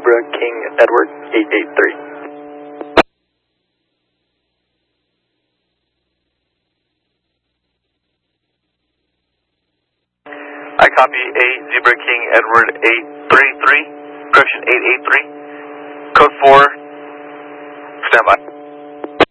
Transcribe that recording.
Zebra King Edward 883. I copy 8 Zebra King Edward 833, correction 883, code 4.